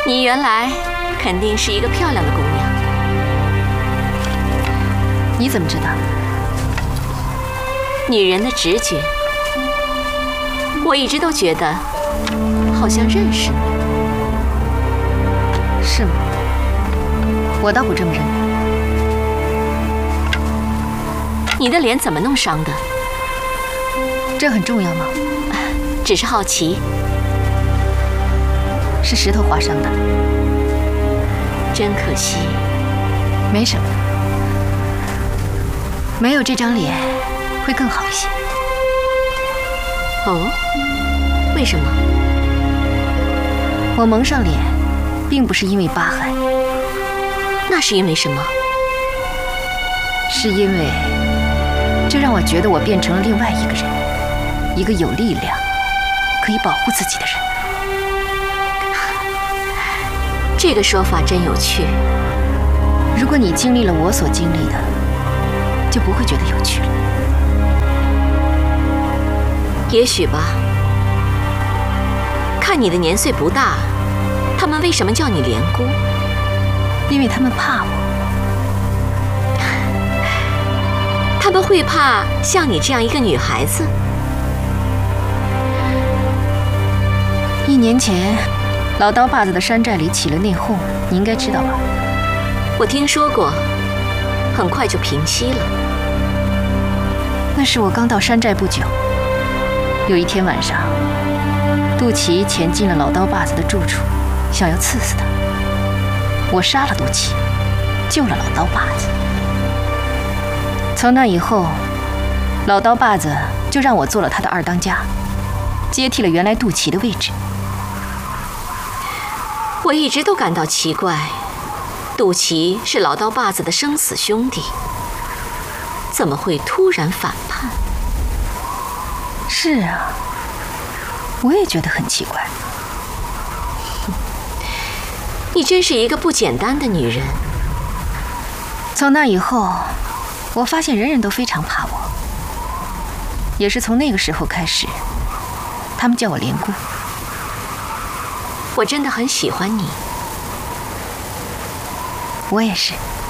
你原来肯定是一个漂亮的姑娘。 你怎么知道？ 女人的直觉，我一直都觉得好像认识你。 是吗？我倒不这么认为。 你的脸怎么弄伤的？ 这很重要吗？ 只是好奇。 是石头划伤的。 真可惜。 没什么，没有这张脸会更好一些。 哦，为什么？ 我蒙上脸，并不是因为疤痕。 那是因为什么？ 是因为这让我觉得我变成了另外一个人，一个有力量、可以保护自己的人。 这个说法真有趣。 如果你经历了我所经历的，就不会觉得有趣了。 也许吧。看你的年岁不大，他们为什么叫你莲姑？ 因为他们怕我。 他们会怕像你这样一个女孩子 ？1年前，老刀把子的山寨里起了内讧，你应该知道吧？ 我听说过，很快就平息了。 那是我刚到山寨不久。有一天晚上，杜琪潜进了老刀把子的住处，想要刺死他。我杀了杜琪，救了老刀把子。从那以后，老刀把子就让我做了他的二当家，接替了原来杜琪的位置。 我一直都感到奇怪，杜琪是老刀把子的生死兄弟，怎么会突然反叛？ 是啊，我也觉得很奇怪。 你真是一个不简单的女人。 从那以后，我发现人人都非常怕我。也是从那个时候开始，他们叫我莲姑。 我真的很喜欢你。 我也是。